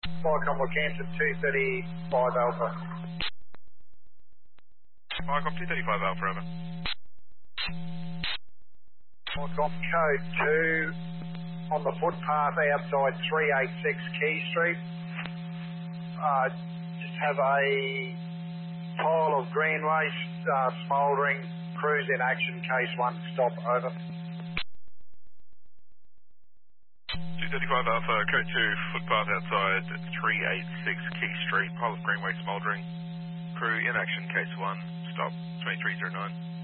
Vicom Canton 235 Alpha. Vicom 235 Alpha, over. Vicom code 2 on the footpath outside 386 Key Street. Just have a pile of green waste smouldering, crews in action, case 1, stop, over. 235 Alpha, code 2, footpath outside 386 Key Street, pile of green waste smouldering, crew in action, case 1, stop, 2309.